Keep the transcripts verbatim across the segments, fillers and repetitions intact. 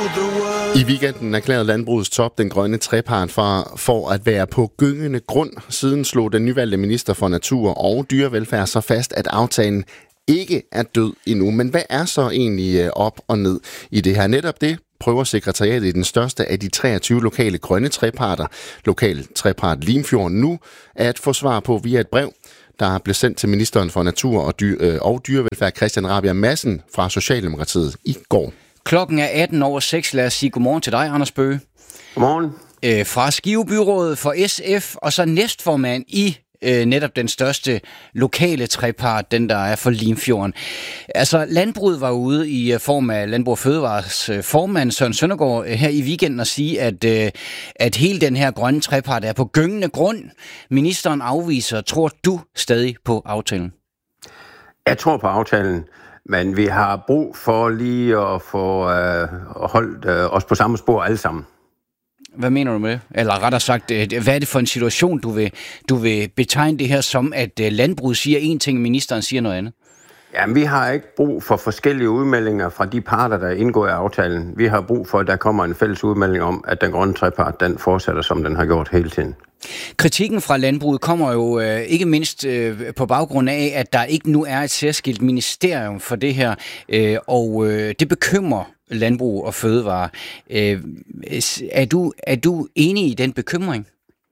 I weekenden erklærede Landbrugets top den grønne trepart for, for at være på gyngende grund. Siden slog den nyvalgte minister for natur og dyrevelfærd så fast, at aftalen ikke er død endnu. Men hvad er så egentlig op og ned i det her? Netop det prøver sekretariatet i den største af de treogtyve lokale grønne treparter, lokal trepart Limfjorden, nu at få svar på via et brev, der blev sendt til ministeren for natur og, dy- øh, og dyrevelfærd, Christian Rabjerg Madsen fra Socialdemokratiet i går. Klokken er atten over seks. Lad os sige godmorgen til dig, Anders Bøge. Godmorgen. Øh, fra Skive Byrådet for S F, og så næstformand i øh, netop den største lokale trepart, den der er for Limfjorden. Altså, landbruget var ude i form af Landbrug og Fødevares øh, formand, Søren Søndergaard, øh, her i weekenden og sige, at, øh, at hele den her grønne trepart er på gyngende grund. Ministeren afviser. Tror du stadig på aftalen? Jeg tror på aftalen. Men vi har brug for lige at få øh, holdt øh, os på samme spor alle sammen. Hvad mener du med det? Eller rettere sagt, hvad er det for en situation, du vil, du vil betegne det her som, at landbruget siger en ting, og ministeren siger noget andet? Jamen, vi har ikke brug for forskellige udmeldinger fra de parter, der indgår i aftalen. Vi har brug for, at der kommer en fælles udmelding om, at den grønne trepart, den fortsætter, som den har gjort hele tiden. Kritikken fra landbruget kommer jo øh, ikke mindst øh, på baggrund af, at der ikke nu er et særskilt ministerium for det her, øh, og øh, det bekymrer Landbrug og Fødevare. Øh, er, du, er du enig i den bekymring?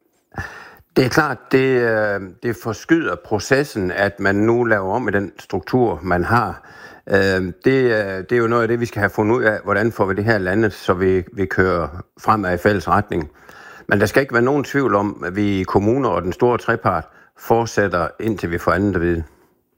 Det er klart, det, det forskyder processen, at man nu laver om i den struktur, man har. Det, det er jo noget af det, vi skal have fundet ud af, hvordan får vi det her landet, så vi, vi kører fremad i fælles retning. Men der skal ikke være nogen tvivl om, at vi i kommuner og den store trepart fortsætter, indtil vi får andet at vide.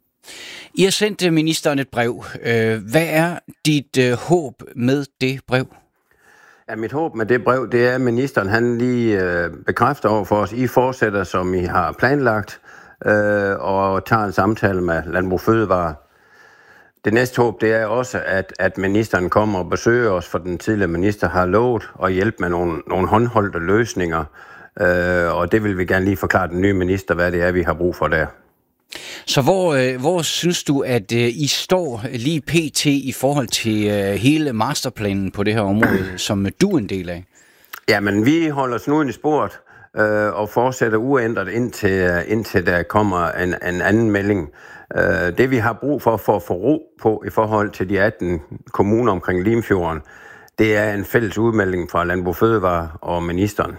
I har sendt ministeren et brev. Hvad er dit uh, håb med det brev? Ja, mit håb med det brev, det er, at ministeren han lige øh, bekræfter over for os. I fortsætter, som I har planlagt, øh, og tager en samtale med Landbrug Fødevare. Det næste håb, det er også, at, at ministeren kommer og besøger os, for den tidligere minister har lovet at hjælpe med nogle, nogle håndholdte løsninger. Øh, og det vil vi gerne lige forklare den nye minister, hvad det er, vi har brug for der. Så hvor, øh, hvor synes du, at øh, I står lige pt. I forhold til øh, hele masterplanen på det her område, som øh, du er en del af? Jamen, vi holder os nu ind i sporet øh, og fortsætter uændret indtil, indtil der kommer en, en anden melding. Øh, det vi har brug for for at få ro på i forhold til de atten kommuner omkring Limfjorden, det er en fælles udmelding fra Landbrug Fødevare og ministeren.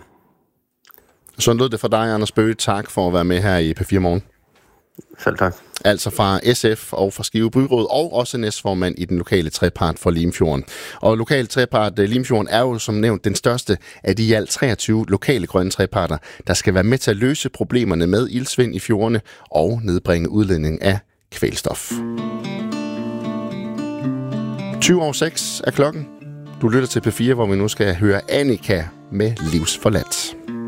Sådan lød det for dig, Anders Bøge. Tak for at være med her i P fire Morgen. Selv tak. Altså fra S F og fra Skive Byråd, og også næstformand i den lokale trepart for Limfjorden. Og lokale trepart Limfjorden er jo som nævnt den største af de i alt treogtyve lokale grønne treparter, der skal være med til at løse problemerne med iltsvind i fjordene og nedbringe udledning af kvælstof. tyve over seks er klokken. Du lytter til P fire, hvor vi nu skal høre Annika med Livsforladt.